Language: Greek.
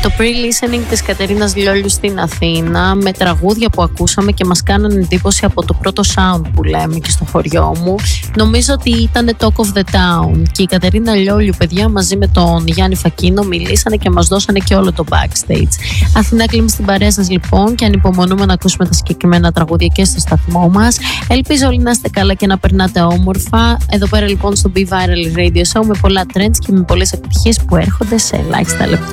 Το pre-listening της Κατερίνας Λιόλιου στην Αθήνα, με τραγούδια που ακούσαμε και μας κάνανε εντύπωση από το πρώτο sound που λέμε και στο χωριό μου. Νομίζω ότι ήταν Talk of the Town και η Κατερίνα Λιόλιου, παιδιά, μαζί με τον Γιάννη Φακίνο μιλήσανε και μας δώσανε και όλο το backstage. Αθηνά Κλίμη στην παρέα σας λοιπόν, και ανυπομονούμε να ακούσουμε τα συγκεκριμένα τραγούδια και στο σταθμό μας. Ελπίζω όλοι να είστε καλά και να περνάτε όμορφα. Εδώ πέρα λοιπόν στο Be Viral Radio Show, με πολλά trends και με πολλές επιτυχίες που έρχονται σε ελάχιστα λεπτά.